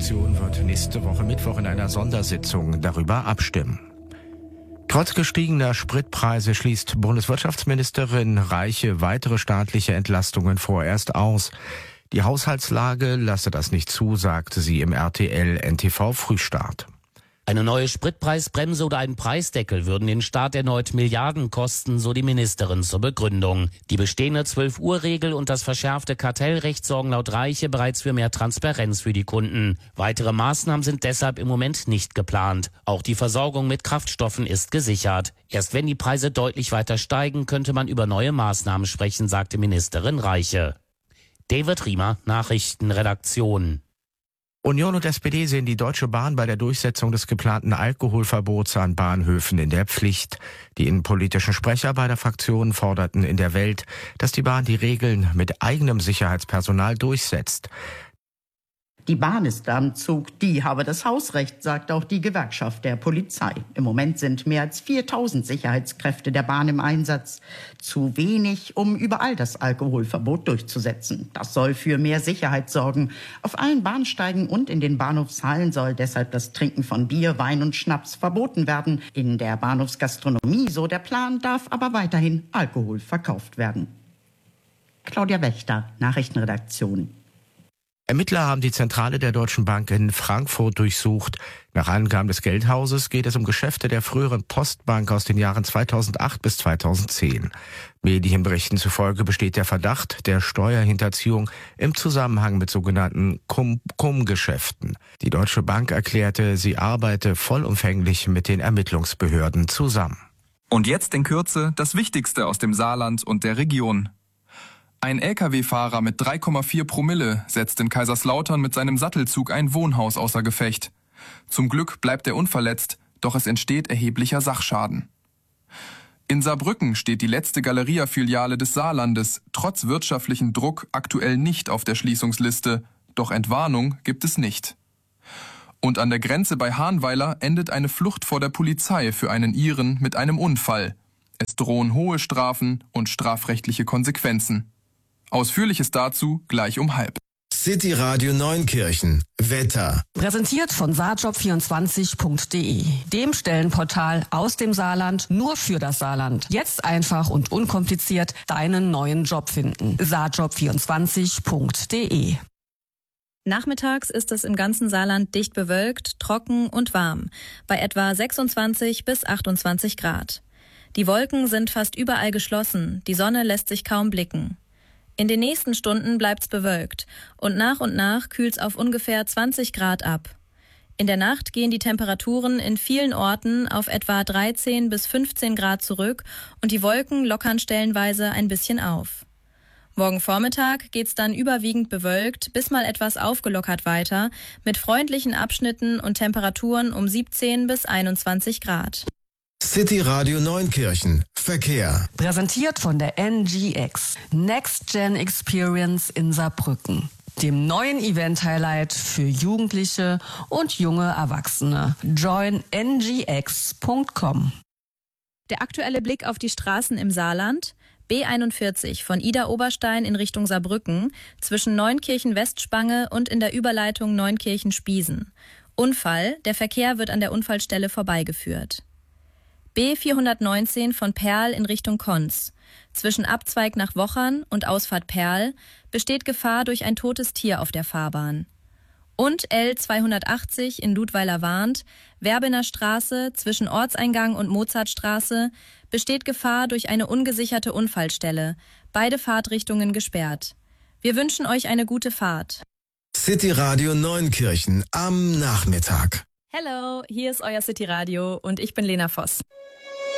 Fraktion wird nächste Woche Mittwoch in einer Sondersitzung darüber abstimmen. Trotz gestiegener Spritpreise schließt Bundeswirtschaftsministerin Reiche weitere staatliche Entlastungen vorerst aus. Die Haushaltslage lasse das nicht zu, sagte sie im RTL-NTV-Frühstart. Eine neue Spritpreisbremse oder ein Preisdeckel würden den Staat erneut Milliarden kosten, so die Ministerin zur Begründung. Die bestehende 12-Uhr-Regel und das verschärfte Kartellrecht sorgen laut Reiche bereits für mehr Transparenz für die Kunden. Weitere Maßnahmen sind deshalb im Moment nicht geplant. Auch die Versorgung mit Kraftstoffen ist gesichert. Erst wenn die Preise deutlich weiter steigen, könnte man über neue Maßnahmen sprechen, sagte Ministerin Reiche. David Riemer, Nachrichtenredaktion. Union und SPD sehen die Deutsche Bahn bei der Durchsetzung des geplanten Alkoholverbots an Bahnhöfen in der Pflicht. Die innenpolitischen Sprecher beider Fraktionen forderten in der Welt, dass die Bahn die Regeln mit eigenem Sicherheitspersonal durchsetzt. Die Bahn ist am Zug, die habe das Hausrecht, sagt auch die Gewerkschaft der Polizei. Im Moment sind mehr als 4000 Sicherheitskräfte der Bahn im Einsatz. Zu wenig, um überall das Alkoholverbot durchzusetzen. Das soll für mehr Sicherheit sorgen. Auf allen Bahnsteigen und in den Bahnhofshallen soll deshalb das Trinken von Bier, Wein und Schnaps verboten werden. In der Bahnhofsgastronomie, so der Plan, darf aber weiterhin Alkohol verkauft werden. Claudia Wächter, Nachrichtenredaktion. Ermittler haben die Zentrale der Deutschen Bank in Frankfurt durchsucht. Nach Angaben des Geldhauses geht es um Geschäfte der früheren Postbank aus den Jahren 2008 bis 2010. Medienberichten zufolge besteht der Verdacht der Steuerhinterziehung im Zusammenhang mit sogenannten Cum-Cum-Geschäften. Die Deutsche Bank erklärte, sie arbeite vollumfänglich mit den Ermittlungsbehörden zusammen. Und jetzt in Kürze das Wichtigste aus dem Saarland und der Region. Ein Lkw-Fahrer mit 3,4 Promille setzt in Kaiserslautern mit seinem Sattelzug ein Wohnhaus außer Gefecht. Zum Glück bleibt er unverletzt, doch es entsteht erheblicher Sachschaden. In Saarbrücken steht die letzte Galeria-Filiale des Saarlandes trotz wirtschaftlichem Druck aktuell nicht auf der Schließungsliste, doch Entwarnung gibt es nicht. Und an der Grenze bei Hahnweiler endet eine Flucht vor der Polizei für einen Iren mit einem Unfall. Es drohen hohe Strafen und strafrechtliche Konsequenzen. Ausführliches dazu gleich um 12:30. City Radio Neunkirchen. Wetter. Präsentiert von saarjob24.de, dem Stellenportal aus dem Saarland nur für das Saarland. Jetzt einfach und unkompliziert deinen neuen Job finden. saarjob24.de. Nachmittags ist es im ganzen Saarland dicht bewölkt, trocken und warm, bei etwa 26 bis 28 Grad. Die Wolken sind fast überall geschlossen, die Sonne lässt sich kaum blicken. In den nächsten Stunden bleibt's bewölkt und nach kühlt's auf ungefähr 20 Grad ab. In der Nacht gehen die Temperaturen in vielen Orten auf etwa 13 bis 15 Grad zurück und die Wolken lockern stellenweise ein bisschen auf. Morgen Vormittag geht's dann überwiegend bewölkt bis mal etwas aufgelockert weiter mit freundlichen Abschnitten und Temperaturen um 17 bis 21 Grad. City Radio Neunkirchen. Verkehr. Präsentiert von der NGX, Next Gen Experience in Saarbrücken, dem neuen Event-Highlight für Jugendliche und junge Erwachsene. Join ngx.com. Der aktuelle Blick auf die Straßen im Saarland: B41 von Ida-Oberstein in Richtung Saarbrücken zwischen Neunkirchen-Westspange und in der Überleitung Neunkirchen-Spiesen. Unfall, der Verkehr wird an der Unfallstelle vorbeigeführt. B419 von Perl in Richtung Konz. Zwischen Abzweig nach Wochern und Ausfahrt Perl besteht Gefahr durch ein totes Tier auf der Fahrbahn. Und L280 in Ludweiler-Warnt, Werbener Straße zwischen Ortseingang und Mozartstraße besteht Gefahr durch eine ungesicherte Unfallstelle. Beide Fahrtrichtungen gesperrt. Wir wünschen euch eine gute Fahrt. City Radio Neunkirchen am Nachmittag. Hello, hier ist euer City Radio und ich bin Lena Voss.